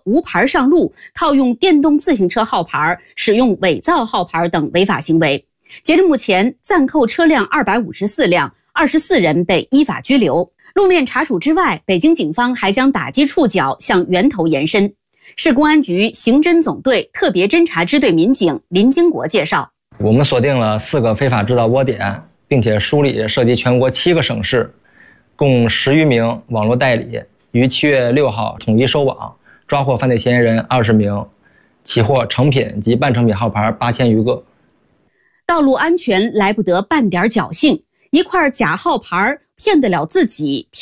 无牌上路、套用电动自行车号牌、使用伪造号牌等违法行为。截至目前，暂扣车辆254辆，24人被依法拘留。路面查处之外，北京警方还将打击触角向源头延伸。市公安局刑侦总队特别侦查支队民警林经国介绍， 我们锁定了4个非法制造窝点，并且梳理涉及全国7个省市，共10余名网络代理，于7月6号统一收网，抓获犯罪嫌疑人20名，起获成品及半成品号牌8000余个。 道路安全来不得半点侥幸，一块假号牌骗得了自己。